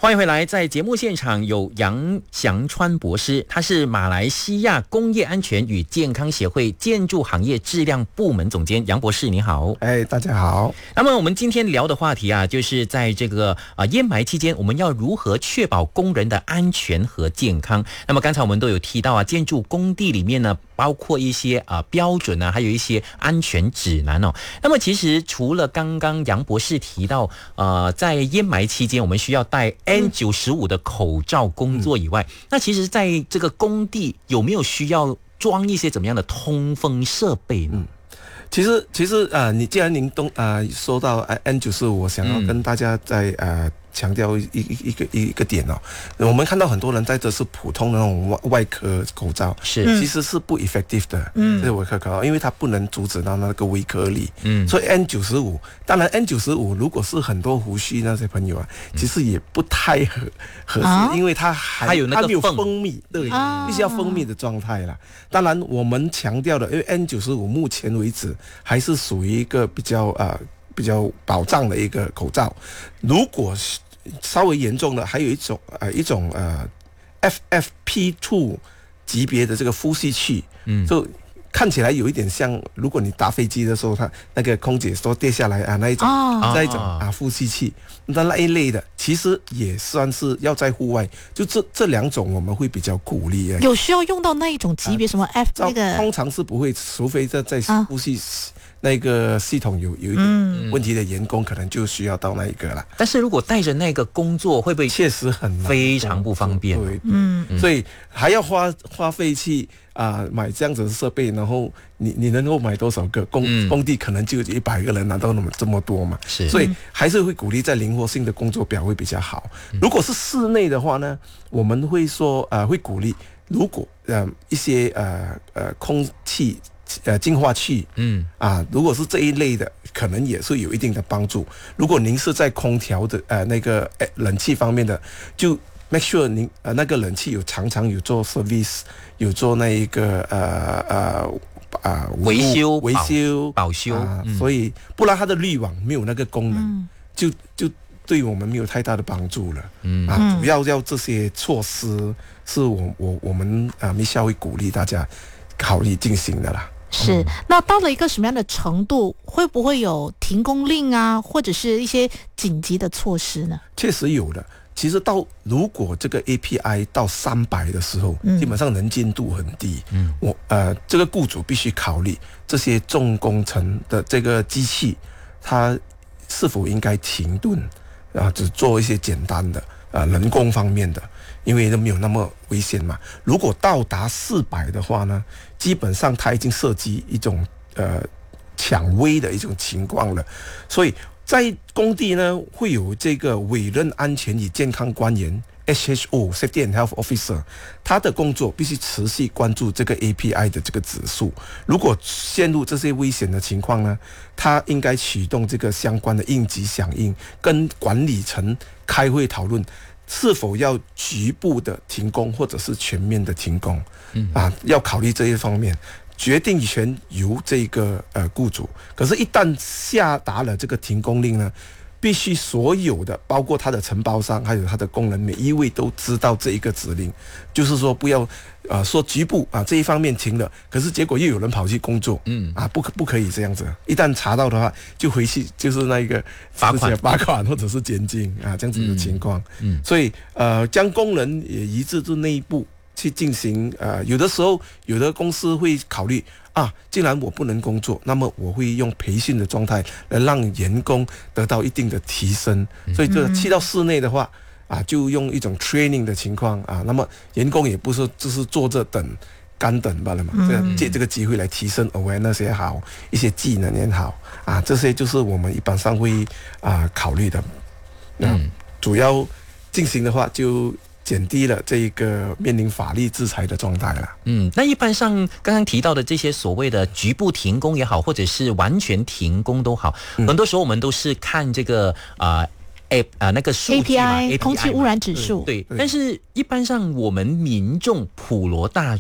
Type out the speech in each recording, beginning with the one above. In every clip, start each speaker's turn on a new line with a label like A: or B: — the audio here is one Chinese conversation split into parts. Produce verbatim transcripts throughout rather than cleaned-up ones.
A: 欢迎回来，在节目现场有杨祥川博士，他是马来西亚工业安全与健康协会建筑行业质量部门总监。杨博士你好。
B: 哎，大家好。
A: 那么我们今天聊的话题啊，就是在这个啊烟霾期间，我们要如何确保工人的安全和健康。那么刚才我们都有提到啊，建筑工地里面呢，包括一些啊标准啊，还有一些安全指南哦。那么其实除了刚刚杨博士提到，呃，在烟霾期间我们需要戴 N 九十五 的口罩工作以外，嗯、那其实在这个工地有没有需要装一些怎么样的通风设备呢？
B: 嗯其实，其实啊、呃，你既然您东啊、呃、说到 N 九十五，我想要跟大家在呃强调一一一个一个点哦。我们看到很多人戴的是普通的那种外外科口罩，
A: 是
B: 其实是不 effective 的，
A: 嗯，
B: 这是外科口罩，因为它不能阻止到那个微颗粒，
A: 嗯，
B: 所以 N 九十五，当然 N 九十五如果是很多胡须那些朋友啊，其实也不太合合适，啊、因为它还
A: 它有那个
B: 它没有封闭，对，啊、必须要封闭的状态啦。当然，我们强调的，因为 N 九十五 目前为止还是属于一个比较呃比较保障的一个口罩。如果稍微严重的，还有一种呃一种呃 F F P 二 级别的这个呼吸器，嗯，就看起来有一点像，如果你搭飞机的时候，它那个空姐说跌下来啊那一种，哦、那一种啊呼吸器，那那一类的，其实也算是要在户外，就这这两种我们会比较鼓励。
C: 有需要用到那一种级别、啊、什么 F 那个？
B: 通常是不会，除非在在呼吸。啊那个系统有有一点问题的员工，可能就需要到那一个了。
A: 但是如果带着那个工作，会不会
B: 确实很
A: 非常不方便？
B: 对，嗯，所以还要花花费去啊、呃、买这样子的设备，然后你你能够买多少个工、嗯、工地可能就一百个人拿到那么这么多嘛，
A: 是，
B: 所以还是会鼓励在灵活性的工作表会比较好。嗯、如果是室内的话呢，我们会说呃会鼓励，如果呃一些呃呃空气。呃，净化器，嗯啊，如果是这一类的，可能也是有一定的帮助。如果您是在空调的呃那个呃冷气方面的，就 make sure 您呃那个冷气有常常有做 service， 有做那一个呃呃啊
A: 维修
B: 维修
A: 保修、
B: 啊嗯，所以不然它的滤网没有那个功能，嗯、就就对我们没有太大的帮助了。嗯啊，主要要这些措施是我我我们啊米校会鼓励大家考虑进行的啦。
C: 是，那到了一个什么样的程度，会不会有停工令啊，或者是一些紧急的措施呢？
B: 确实有的。其实到如果这个 A P I 到三百的时候，嗯、基本上能见度很低。嗯，我呃，这个雇主必须考虑这些重工程的这个机器，它是否应该停顿啊，只做一些简单的啊人工方面的。因为都没有那么危险嘛。如果到达四百的话呢，基本上它已经涉及一种呃抢危的一种情况了。所以在工地呢，会有这个委任安全与健康官员 H H O Safety and Health Officer， 他的工作必须持续关注这个 A P I 的这个指数。如果陷入这些危险的情况呢，他应该启动这个相关的应急响应，跟管理层开会讨论。是否要局部的停工，或者是全面的停工？嗯啊，要考虑这一方面，决定权由这个呃雇主。可是，一旦下达了这个停工令呢，必须所有的，包括他的承包商，还有他的工人，每一位都知道这一个指令，就是说不要呃说局部啊这一方面停了，可是结果又有人跑去工作，嗯啊不可不可以这样子，一旦查到的话，就回去就是那个
A: 罚款
B: 罚款或者是监禁啊这样子的情况，嗯，嗯所以呃将工人也移至至内部去进行呃有的时候有的公司会考虑。啊，既然我不能工作，那么我会用培训的状态来让员工得到一定的提升。所以这去到室内的话，啊，就用一种 training 的情况啊，那么员工也不是就是坐着等干等罢了嘛，这借这个机会来提升 awareness 也好，一些技能也好啊，这些就是我们一般上会啊考虑的。嗯，主要进行的话就。减低了这个面临法律制裁的状态了。
A: 嗯，那一般上刚刚提到的这些所谓的局部停工也好，或者是完全停工都好，嗯、很多时候我们都是看这个啊。A 啊、呃，那个数据嘛
C: A P I 空气污染指数，
A: 对，对。但是一般上我们民众普罗大众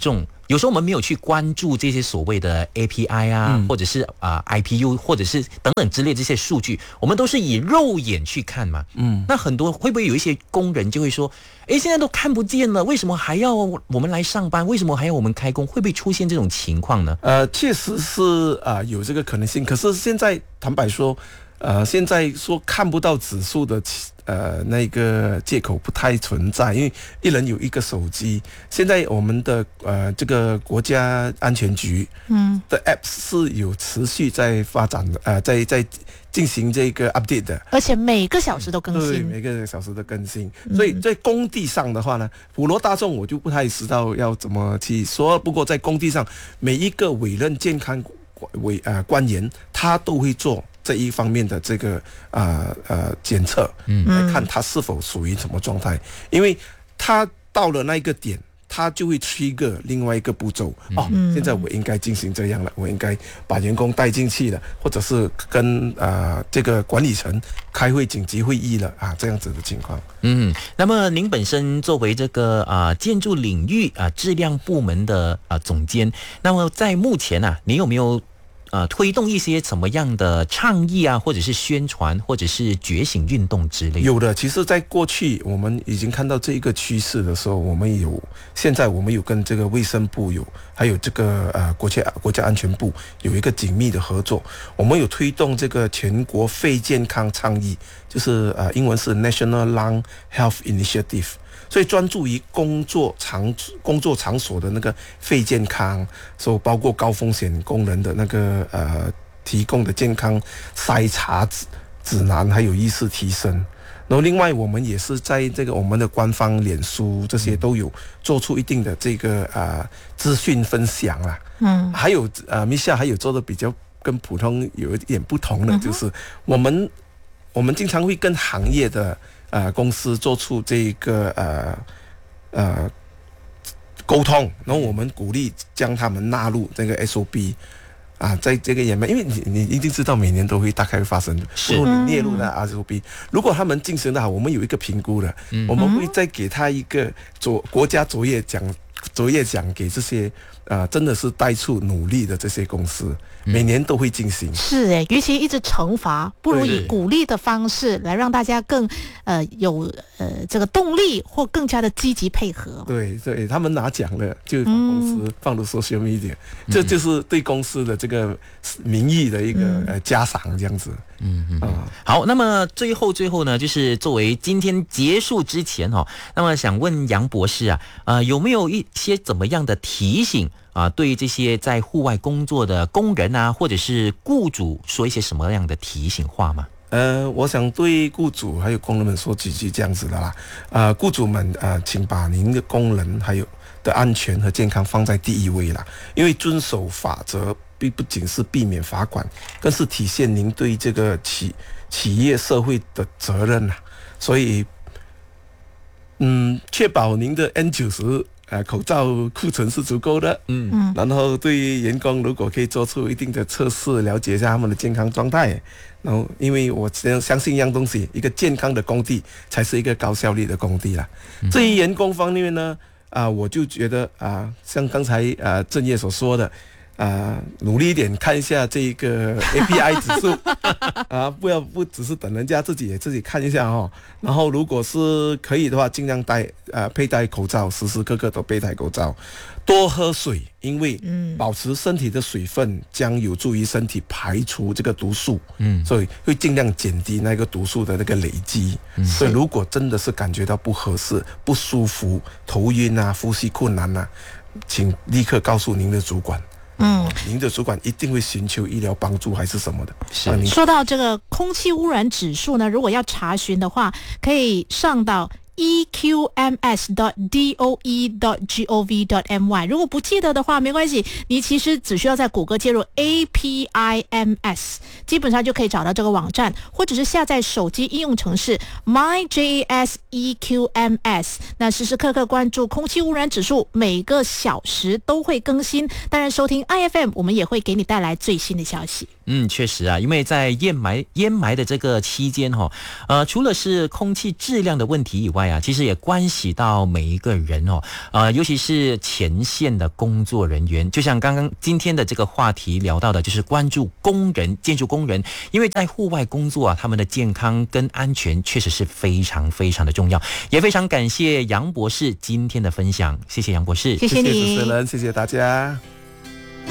A: 有时候我们没有去关注这些所谓的 A P I 啊，嗯、或者是啊、呃、I P U， 或者是等等之类这些数据，我们都是以肉眼去看嘛。嗯，那很多会不会有一些工人就会说，哎，现在都看不见了，为什么还要我们来上班？为什么还要我们开工？会不会出现这种情况呢？
B: 呃，确实是啊、呃，有这个可能性。可是现在坦白说，呃，现在说看不到指数的。呃，那个借口不太存在，因为一人有一个手机。现在我们的呃这个国家安全局嗯的 App 是有持续在发展的，呃，在在进行这个 update 的，
C: 而且每个小时都更新，
B: 对，每个小时都更新。所以在工地上的话呢，普罗大众我就不太知道要怎么去说。不过在工地上，每一个委任健康委呃官员，他都会做这一方面的这个呃呃检测，嗯，来看他是否属于什么状态，因为他到了那一个点，他就会 trigger 另外一个步骤。哦，现在我应该进行这样了，我应该把员工带进去了，或者是跟呃这个管理层开会紧急会议了啊，这样子的情况。
A: 嗯，那么您本身作为这个啊、呃、建筑领域啊、呃、质量部门的啊、呃、总监，那么在目前啊，你有没有呃，推动一些什么样的倡议啊，或者是宣传，或者是觉醒运动之类的？
B: 有的，其实在过去我们已经看到这一个趋势的时候，我们有现在我们有跟这个卫生部有，还有这个呃国家国家安全部有一个紧密的合作，我们有推动这个全国肺健康倡议，就是呃英文是 National Lung Health Initiative。所以专注于工作场工作场所的那个肺健康，所以包括高风险工人的那个呃提供的健康筛查指指南，还有意识提升。然后另外我们也是在这个我们的官方脸书这些都有做出一定的这个呃资讯分享啦。嗯，还有呃米夏还有做的比较跟普通有一点不同的，就是我们我们经常会跟行业的呃，公司做出这个呃呃沟通，然后我们鼓励将他们纳入这个 S O P 啊，在这个也没，因为你你一定知道每年都会大概会发生，
A: 是
B: 不如你列入的 S O P， 如果他们进行的好，我们有一个评估的，嗯、我们会再给他一个卓国家卓越奖卓越奖给这些呃真的是带出努力的这些公司。每年都会进行，
C: 是诶，与其一直惩罚，不如以鼓励的方式来让大家更呃有呃这个动力，或更加的积极配合。
B: 对对，他们拿奖了，就把公司放入 social media，嗯、这就是对公司的这个名誉的一个、嗯、呃嘉赏，这样子。
A: 嗯嗯啊，好，那么最后最后呢，就是作为今天结束之前哦，那么想问杨博士啊，呃，有没有一些怎么样的提醒？啊，对于这些在户外工作的工人啊，或者是雇主，说一些什么样的提醒话吗？
B: 呃，我想对雇主还有工人们说几句这样子的啦。呃，雇主们呃，请把您的工人还有的安全和健康放在第一位啦，因为遵守法则并不仅是避免罚款，更是体现您对这个企企业社会的责任啦。所以，嗯，确保您的 N 九十。呃，口罩库存是足够的，嗯，然后对于员工，如果可以做出一定的测试，了解一下他们的健康状态，然后，因为我相信一样东西，一个健康的工地才是一个高效率的工地啦。嗯、至于员工方面呢，啊、呃，我就觉得啊、呃，像刚才啊郑业所说的。啊、呃，努力一点看一下这个 A P I 指数啊，不要不只是等人家自己也自己看一下哦。然后如果是可以的话，尽量戴呃佩戴口罩，时时刻刻都佩戴口罩，多喝水，因为保持身体的水分将有助于身体排除这个毒素，嗯，所以会尽量减低那个毒素的那个累积。嗯、所以如果真的是感觉到不合适、不舒服、头晕啊、呼吸困难啊，请立刻告诉您的主管。嗯，您的主管一定会寻求医疗帮助还是什么的。
C: 是。说到这个空气污染指数呢，如果要查询的话，可以上到 e q m s dot d o e dot gov dot m y。如果不记得的话，没关系，你其实只需要在谷歌接入 A P I M S， 基本上就可以找到这个网站，或者是下载手机应用程式 My J S E Q M S。那时时刻刻关注空气污染指数，每个小时都会更新。当然，收听 I F M， 我们也会给你带来最新的消息。
A: 嗯，确实啊，因为在掩埋掩埋的这个期间哈、哦，呃，除了是空气质量的问题以外啊，其实也关系到每一个人哦，呃，尤其是前线的工作人员，就像刚刚今天的这个话题聊到的，就是关注工人、建筑工人，因为在户外工作啊，他们的健康跟安全确实是非常非常的重要，也非常感谢杨博士今天的分享，谢谢杨博士，
C: 谢谢你，
B: 谢谢主持人，谢谢大家。